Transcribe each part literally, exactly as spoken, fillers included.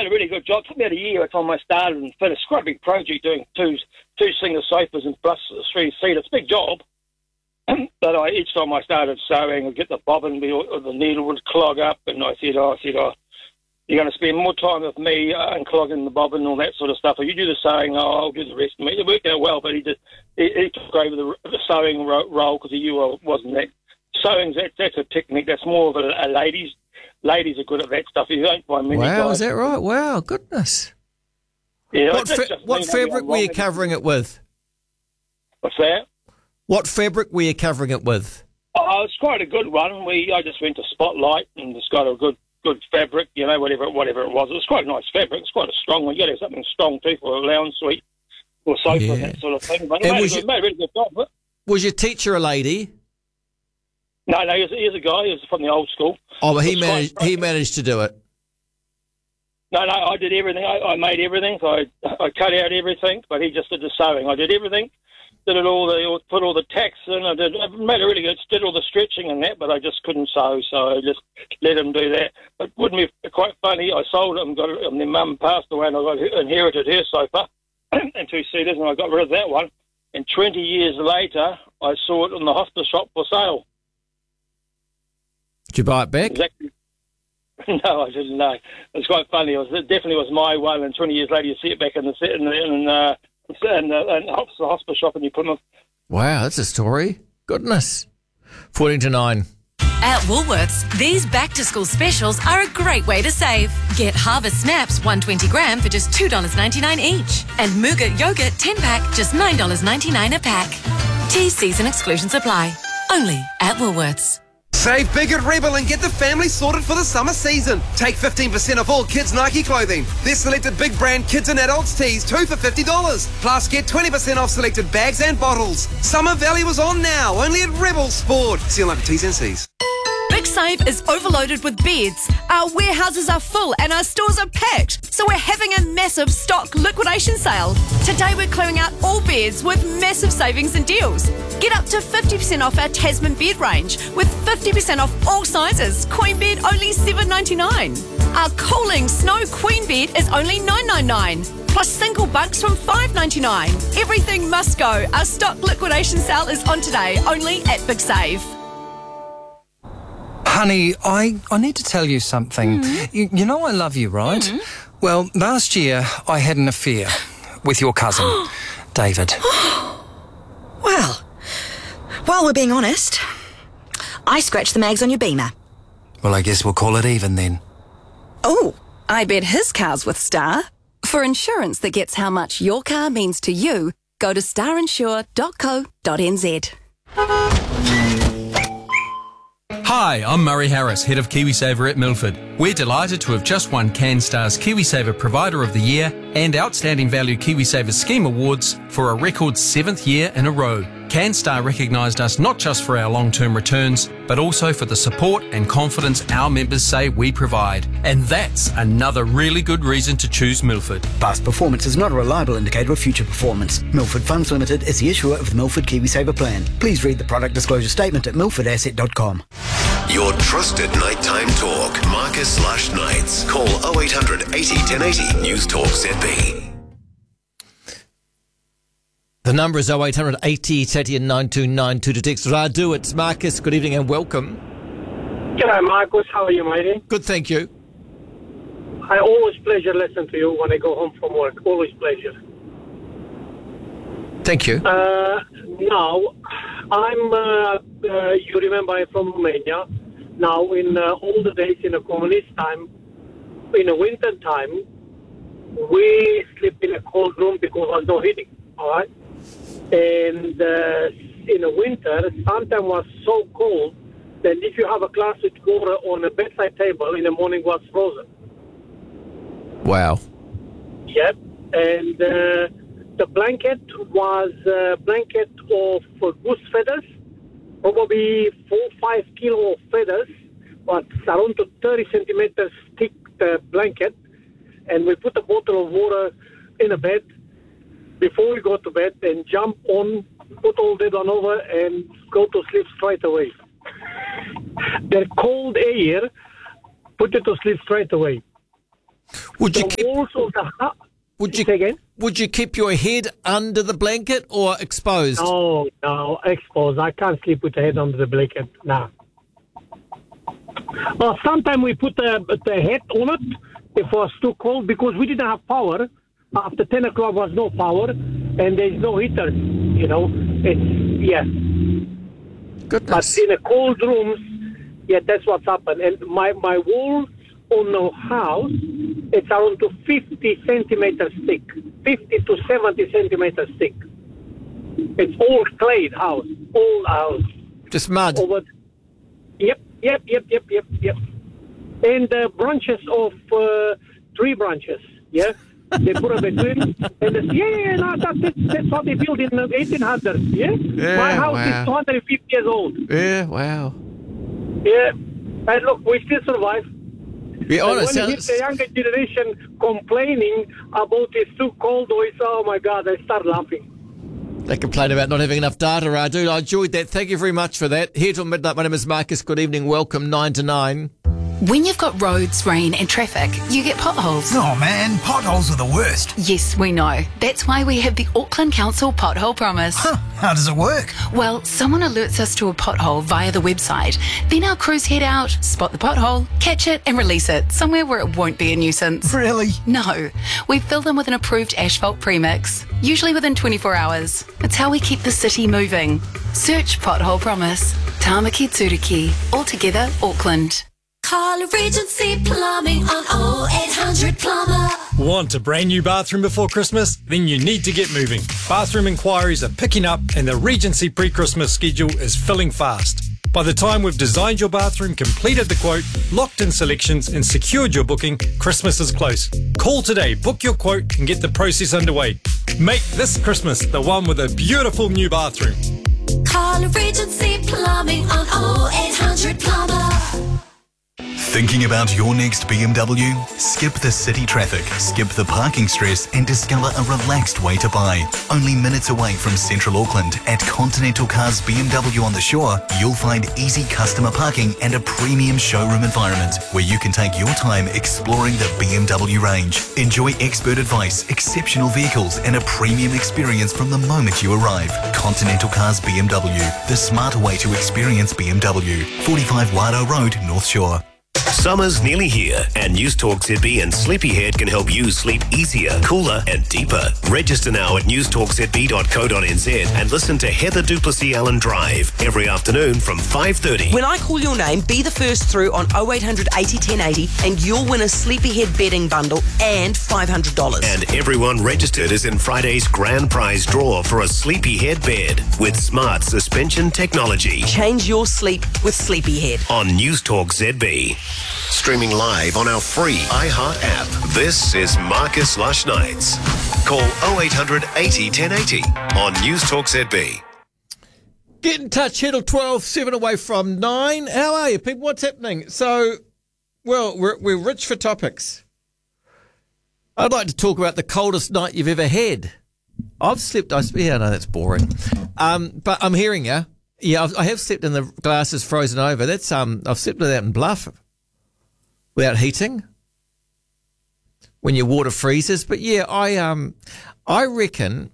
done a really good job. It took me about a year by the time I started and finished. Quite a big project doing two two single sofas and plus three seaters. It's a big job. But I, each time I started sewing, I'd get the bobbin, or the needle would clog up, and I said, oh, I said, oh, you're going to spend more time with me uh, unclogging the bobbin and all that sort of stuff. Or you do the sewing, oh, I'll do the rest. It worked out well, but he did. He, he took over the, the sewing ro- role because he knew I wasn't that. Sewing's that, that's a technique. That's more of a, a ladies. Ladies are good at that stuff. You don't find many Wow, guys. is that right? Wow, goodness. Yeah, What, that's fa- just what me, fabric I'm were you wrong. covering it with? What's that? What fabric were you covering it with? Oh, it's quite a good one. We I just went to Spotlight and just got a good good fabric, you know, whatever whatever it was. It was quite a nice fabric. It's quite a strong one. You got to have something strong too for a lounge suite or sofa Yeah. and that sort of thing. But And it made, was a you- good, made a really good job of it. Was your teacher a lady? No, no, he was, he was a guy. He was from the old school. Oh, but he It was managed. quite- He managed to do it. No, no, I did everything. I, I made everything. So I, I cut out everything, but he just did the sewing. I did everything. Did it all. The put all the tacks in. I did. I made it really good. Did all the stretching and that, but I just couldn't sew, so I just let him do that. But wouldn't it be quite funny? I sold it and got it, and then Mum passed away, and I got inherited her sofa and two seaters, and I got rid of that one. And twenty years later, I saw it in the hospice shop for sale. Did you buy it back? Exactly. No, I didn't know. It was quite funny. It, was, it definitely was my one, and twenty years later, you see it back in the in the in, uh, in, the, in the hospital shop, and you put them. Wow, that's a story. Goodness. Fourteen to nine. At Woolworths, these back-to-school specials are a great way to save. Get Harvest Snaps one hundred twenty gram for just two dollars ninety-nine each. And Mugat Yogurt ten pack, just nine dollars ninety-nine a pack. T Cs and exclusions apply. Only at Woolworths. Save big at Rebel and get the family sorted for the summer season. Take fifteen percent off all kids' Nike clothing. There's selected big brand kids and adults tees, two for fifty dollars. Plus, get twenty percent off selected bags and bottles. Summer value is on now, only at Rebel Sport. See you later, T's and C's. Big Save is overloaded with beds. Our warehouses are full and our stores are packed, so we're having a massive stock liquidation sale. Today we're clearing out all beds with massive savings and deals. Get up to fifty percent off our Tasman bed range with fifty percent off all sizes. Queen bed only seven dollars ninety-nine. Our cooling snow queen bed is only nine dollars ninety-nine. Plus single bunks from five dollars ninety-nine. Everything must go. Our stock liquidation sale is on today, only at Big Save. Honey, I, I need to tell you something. Mm. You, you know I love you, right? Mm. Well, last year I had an affair with your cousin, David. Well, while we're being honest, I scratched the mags on your Beamer. Well, I guess we'll call it even then. Oh, I bet his car's with Star. For insurance that gets how much your car means to you, go to star insure dot co dot n z. Hi, I'm Murray Harris, Head of KiwiSaver at Milford. We're delighted to have just won CanStar's KiwiSaver Provider of the Year and Outstanding Value KiwiSaver Scheme Awards for a record seventh year in a row. CanStar recognised us not just for our long-term returns, but also for the support and confidence our members say we provide. And that's another really good reason to choose Milford. Past performance is not a reliable indicator of future performance. Milford Funds Limited is the issuer of the Milford KiwiSaver plan. Please read the product disclosure statement at milford asset dot com. Your trusted nighttime talk. Marcus slash Nights. Call oh eight hundred eighty ten eighty. News Talk Z B. The number is oh eight hundred eighty eighty and nine two nine two to text Radu. It's Marcus. Good evening and welcome. G'day, Marcus. How are you, matey? Good, thank you. I always pleasure listening to you when I go home from work. Always pleasure. Thank you. Uh, now, I'm, uh, uh, you remember I'm from Romania. Now, in uh, older days, in a communist time, in the winter time, we sleep in a cold room because there's no heating, all right? And uh, in the winter, sometimes was so cold that if you have a glass with water on a bedside table, in the morning was frozen. Wow. Yep. And uh, the blanket was a blanket of uh, goose feathers, probably four, five kilo of feathers, but around to thirty centimeters thick uh, blanket. And we put a bottle of water in a bed before we go to bed and jump on, put all that on over and go to sleep straight away. The cold air put you to sleep straight away. Would the you keep, walls of the house. would you Say again? would you keep your head under the blanket or exposed? No, no, exposed. I can't sleep with the head under the blanket. Nah. Well, sometimes we put the, the head on it if it was too cold because we didn't have power. After ten o'clock was no power and there's no heater. You know, it's, yeah. Goodness. But in the cold rooms, yeah, that's what's happened. And my, my walls on the house, it's around to fifty centimeters thick. fifty to seventy centimeters thick. It's old clay house, old house. Just mud. Over, yep, yep, yep, yep, yep, yep. And the branches of uh, tree branches, yeah? They put it between, and they say, yeah, yeah, no, that, that, that's what they built in the eighteen hundreds, yeah? Yeah, My house wow. is two hundred fifty years old. Yeah, wow. Yeah, and look, we still survive. Be honest, and when you sounds- hear the younger generation complaining about it's too cold, or it's, oh my God, I start laughing. They complain about not having enough data, Radu. I enjoyed that. Thank you very much for that. Here till midnight, my name is Marcus. Good evening. Welcome, nine to nine. When you've got roads, rain and traffic, you get potholes. Oh man, potholes are the worst. Yes, we know. That's why we have the Auckland Council Pothole Promise. Huh, how does it work? Well, someone alerts us to a pothole via the website. Then our crews head out, spot the pothole, catch it and release it somewhere where it won't be a nuisance. Really? No. We fill them with an approved asphalt premix, usually within twenty-four hours. It's how we keep the city moving. Search Pothole Promise. Tamaki Tsuriki. Altogether, Auckland. Call Regency Plumbing on oh eight hundred Plumber. Want a brand new bathroom before Christmas? Then you need to get moving. Bathroom inquiries are picking up and the Regency pre-Christmas schedule is filling fast. By the time we've designed your bathroom, completed the quote, locked in selections and secured your booking, Christmas is close. Call today, book your quote and get the process underway. Make this Christmas the one with a beautiful new bathroom. Call Regency Plumbing on oh eight hundred Plumber. Thinking about your next B M W? Skip the city traffic, skip the parking stress and discover a relaxed way to buy. Only minutes away from central Auckland at Continental Cars B M W on the Shore, you'll find easy customer parking and a premium showroom environment where you can take your time exploring the B M W range. Enjoy expert advice, exceptional vehicles and a premium experience from the moment you arrive. Continental Cars B M W, the smarter way to experience B M W. forty-five Wado Road, North Shore. Summer's nearly here, and News Talk Z B and Sleepyhead can help you sleep easier, cooler, and deeper. Register now at news talk z b dot co dot n z and listen to Heather Duplessis Allen Drive every afternoon from five thirty. When I call your name, be the first through on oh eight hundred eighty ten eighty, and you'll win a Sleepyhead bedding bundle and five hundred dollars. And everyone registered is in Friday's grand prize draw for a Sleepyhead bed with smart suspension technology. Change your sleep with Sleepyhead. On News Talk Z B. Streaming live on our free iHeart app. This is Marcus Lush Nights. Call oh eight hundred eighty ten eighty on News Talk Z B. Get in touch, Hiddle twelve, seven away from nine. How are you, people? What's happening? So, well, we're, we're rich for topics. I'd like to talk about the coldest night you've ever had. I've slept, I, yeah, no, that's boring. Um, but I'm hearing you. Yeah, I've, I have slept in the glasses frozen over. That's, um, I've slept with that in Bluff without heating when your water freezes. But yeah, I, um, I reckon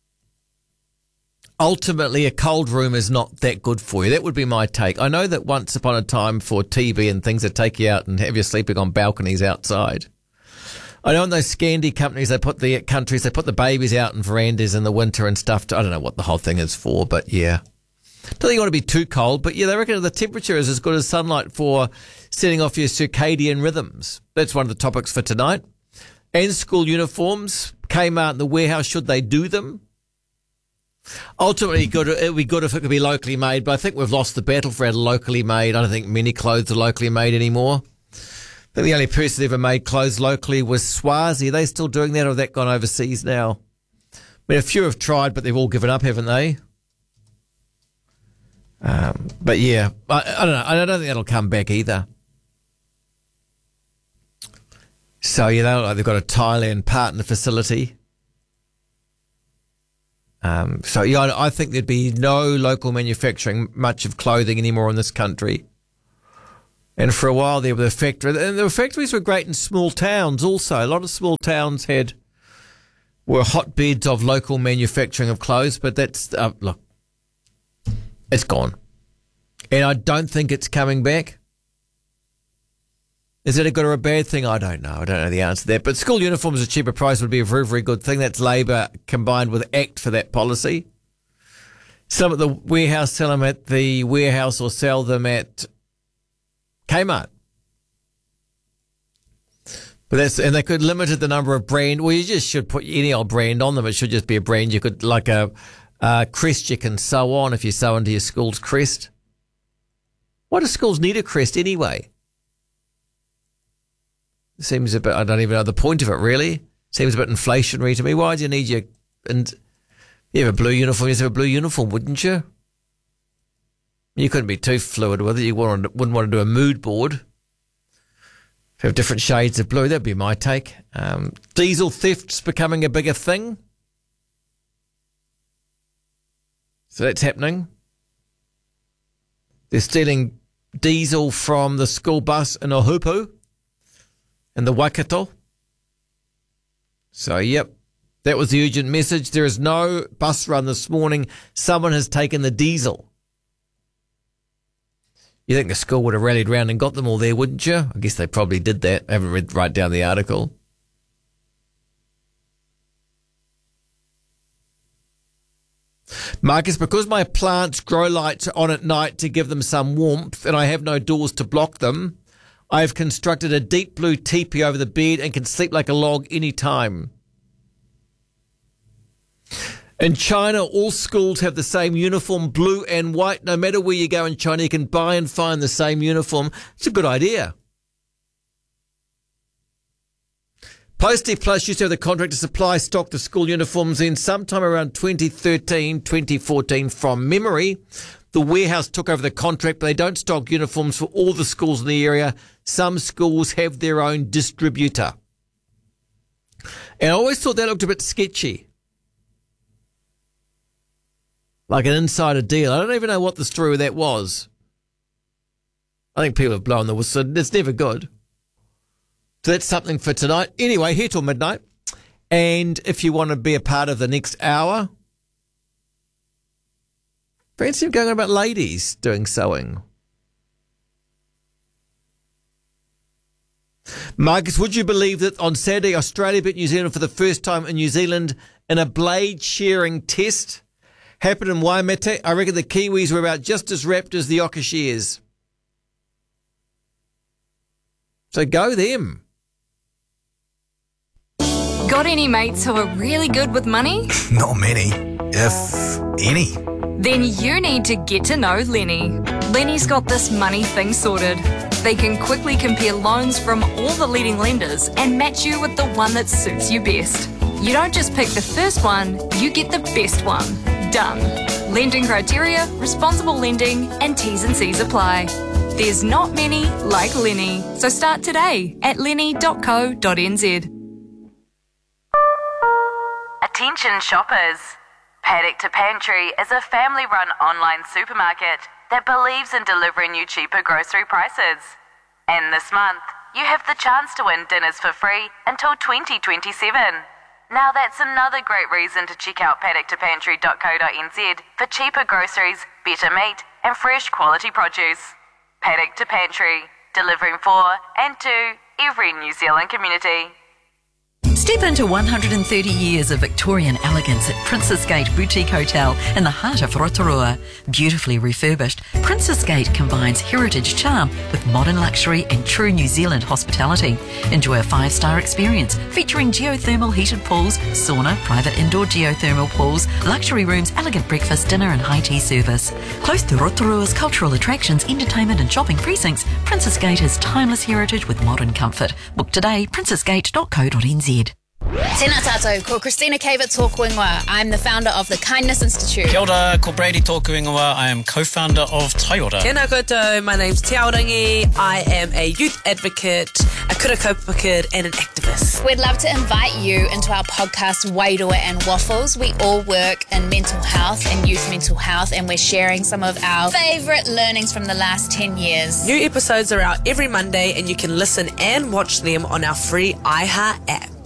ultimately a cold room is not that good for you. That would be my take. I know that once upon a time for T V and things, they take you out and have you sleeping on balconies outside. I know in those Scandi companies, they put the countries, they put the babies out in verandas in the winter and stuff. To, I don't know what the whole thing is for, but yeah. Don't think you want to be too cold, but yeah, they reckon the temperature is as good as sunlight for setting off your circadian rhythms. That's one of the topics for tonight. And school uniforms, Kmart and the warehouse, should they do them? Ultimately, it would be good if it could be locally made, but I think we've lost the battle for our locally made. I don't think many clothes are locally made anymore. I think the only person that ever made clothes locally was Swazi. Are they still doing that, or have that gone overseas now? I mean, a few have tried, but they've all given up, haven't they? Um, but yeah, I, I don't know. I don't think that'll come back either. So, you know, they've got a Thailand partner facility. Um, so, yeah, I, I think there'd be no local manufacturing much of clothing anymore in this country. And for a while there were the factories, and the factories were great in small towns also. A lot of small towns had were hotbeds of local manufacturing of clothes, but that's, uh, look, it's gone. And I don't think it's coming back. Is it a good or a bad thing? I don't know. I don't know the answer to that. But school uniforms at a cheaper price would be a very, very good thing. That's Labor combined with ACT for that policy. Some at the warehouse sell them at the warehouse or sell them at Kmart. But that's, and they could limit the number of brand. Well, you just should put any old brand on them. It should just be a brand. You could, like a, a crest you can sew on if you sew into your school's crest. Why do schools need a crest anyway? It seems a bit, I don't even know the point of it really. Seems a bit inflationary to me. Why do you need your, and you have a blue uniform, you have a blue uniform, wouldn't you? You couldn't be too fluid with it. You wouldn't, wouldn't want to do a mood board. Have different shades of blue. That'd be my take. Um, diesel theft's becoming a bigger thing. So that's happening. They're stealing diesel from the school bus in Ohupu and the Waikato. So, yep, that was the urgent message. There is no bus run this morning. Someone has taken the diesel. You think the school would have rallied round and got them all there, wouldn't you? I guess they probably did that. I haven't read right down the article. Marcus, because my plants grow lights are on at night to give them some warmth and I have no doors to block them, I have constructed a deep blue teepee over the bed and can sleep like a log any time. In China, all schools have the same uniform, blue and white. No matter where you go in China, you can buy and find the same uniform. It's a good idea. Postie Plus used to have the contract to supply stock the school uniforms in sometime around twenty thirteen, twenty fourteen from memory. The warehouse took over the contract, but they don't stock uniforms for all the schools in the area. Some schools have their own distributor. And I always thought that looked a bit sketchy. Like an insider deal. I don't even know what the story with that was. I think people have blown the whistle. It's never good. So that's something for tonight. Anyway, here till midnight. And if you want to be a part of the next hour, fancy going on about ladies doing sewing. Marcus, would you believe that on Saturday, Australia beat New Zealand for the first time in New Zealand in a blade shearing test? Happened in Waimate. I reckon the Kiwis were about just as wrapped as the Okashiers. So go them. Got any mates who are really good with money? Not many, if any. Then you need to get to know Lenny. Lenny's got this money thing sorted. They can quickly compare loans from all the leading lenders and match you with the one that suits you best. You don't just pick the first one, you get the best one. Done. Lending criteria, responsible lending, and T's and C's apply. There's not many like Lenny, so start today at lenny dot co dot n z. Attention shoppers. Paddock to Pantry is a family-run online supermarket that believes in delivering you cheaper grocery prices. And this month, you have the chance to win dinners for free until twenty twenty-seven. Now that's another great reason to check out paddock to pantry dot co dot n z for cheaper groceries, better meat and fresh quality produce. Paddock to Pantry, delivering for and to every New Zealand community. Step into one hundred thirty years of Victorian elegance at Princess Gate Boutique Hotel in the heart of Rotorua. Beautifully refurbished, Princess Gate combines heritage charm with modern luxury and true New Zealand hospitality. Enjoy a five-star experience featuring geothermal heated pools, sauna, private indoor geothermal pools, luxury rooms, elegant breakfast, dinner and high tea service. Close to Rotorua's cultural attractions, entertainment and shopping precincts, Princess Gate has timeless heritage with modern comfort. Book today, princess gate dot co dot n z. Tēnā tātou, ko Christina Cavett tōku ingoa. I'm the founder of the Kindness Institute. Kia ora, ko Brady tōku ingoa. I am co-founder of Taiora. Tēnā koutou, my name's Te Aorangi. I am a youth advocate, a kura kaupapa kid and an activist. We'd love to invite you into our podcast Wairua and Waffles. We all work in mental health and youth mental health, and we're sharing some of our favourite learnings from the last ten years. New episodes are out every Monday and you can listen and watch them on our free iHeart app.